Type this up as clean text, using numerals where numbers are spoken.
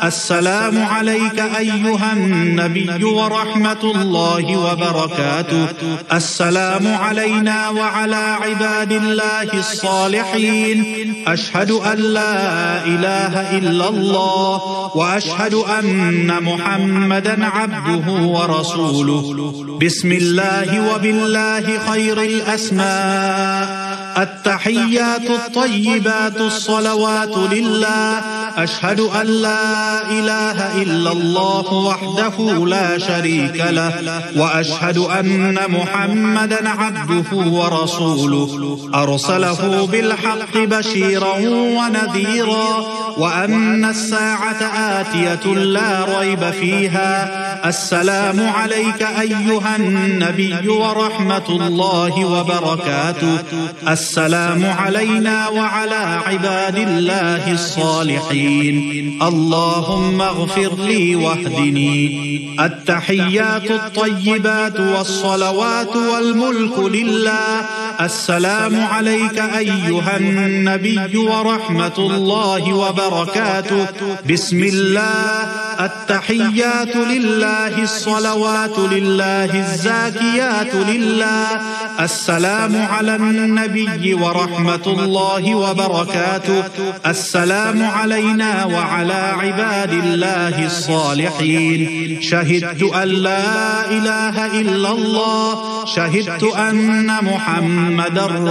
अस्सलामु अलैका अय्युहन नबी व रहमतुल्लाहि व बरकातुहू। अस्सलामु अलैना व अला इबादिल्लाहिस सालिहीन। अशहदु अन ला इलाहा इल्लल्लाह व अशहदु अन्ना मुहम्मदन अब्दुहु व रसूलुहु। बिस्मिल्लाहि व बिल्लाहि खैरिल अस्मा। अत्तहिय्यातु अत्तय्यिबातु अस्सलवातु लिल्लाह। अशहदु अन ला इलाहा इल्लल्लाह वहदहु ला शरीका लह व अशहदु अन्ना मुहम्मदन अब्दुहु व रसूलुहु। अरसलहु बिल हक़्क़ि बशीरन व नज़ीरा व अन्ना अस्साअत आतियतुन ला रैब फीहा। अस्सलामु अलैका अय्युहन नबी व रहमतुल्लाहि व बरकातुहू। अस्सलामु अलैना व अला इबादिल्लाहिस सालिहीन। अल्लाहुम्मा अग़फ़िर ली वहदिनी। अत्तहिय्यातु अत्तय्यिबातु वस्सलवातु वल मुल्कु लिल्लाह। अस्सलामु अलैका अय्युहन नबी व रहमतुल्लाहि व बरकातुहू। बिस्मिल्लाह। अत्तहिय्यातु लिल्लाहि अस्सलवातु लिल्लाहि अज़्ज़ाकियातु लिल्लाह। अस्सलामु अलन नबी व रहमतुल्लाहि व बरकातुहू। अस्सलामु अलैना व अला इबादिल्लाहिस सालिहीन। शहिदतु अन ला इलाहा इल्लल्लाह। शहिदतु अन्ना मुहम्मदर